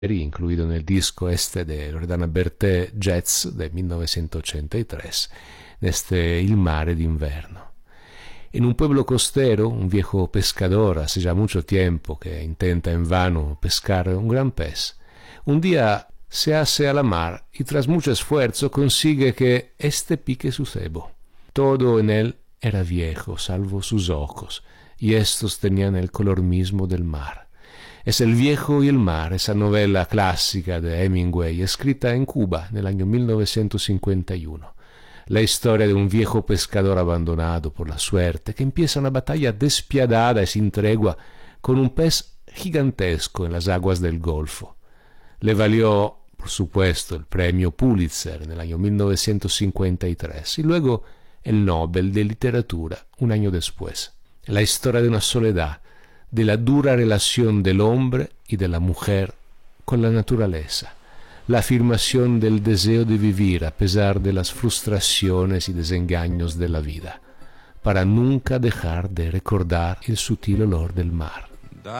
incluido nel disco este de Loredana Bertè Jazz del 1983, Il mare d'inverno. En un pueblo costero, un viejo pescador hace ya mucho tiempo que intenta en vano pescar un gran pez. Un día se hace a la mar y tras mucho esfuerzo consigue que éste pique su cebo. Todo en él era viejo, salvo sus ojos, y estos tenían el color mismo del mar. Es El viejo y el mar, esa novela clásica de Hemingway, escrita en Cuba en el año 1951. La historia de un viejo pescador abandonado por la suerte que empieza una batalla despiadada y sin tregua con un pez gigantesco en las aguas del Golfo. Le valió, por supuesto, el premio Pulitzer en el año 1953 y luego el Nobel de Literatura un año después. La historia de una soledad, de la dura relación del hombre y de la mujer con la naturaleza, la afirmación del deseo de vivir a pesar de las frustraciones y desengaños de la vida, para nunca dejar de recordar el sutil olor del mar.